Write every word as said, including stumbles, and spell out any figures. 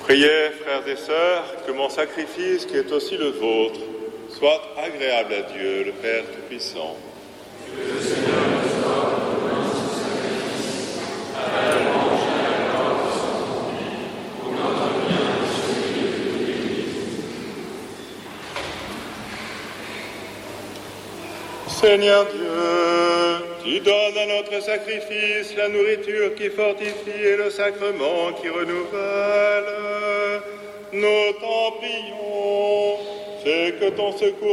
Priez, frères et sœurs, que mon sacrifice, qui est aussi le vôtre, soit agréable à Dieu, le Père Tout-Puissant. Que le Seigneur nous ordonne ce sacrifice, à la louange et à la gloire de son nom, pour notre bien et celui de toute l'Église. Seigneur Dieu, tu donnes à notre sacrifice la nourriture qui fortifie et le sacrement qui renouvelle. Nous t'en prions, fais que ton secours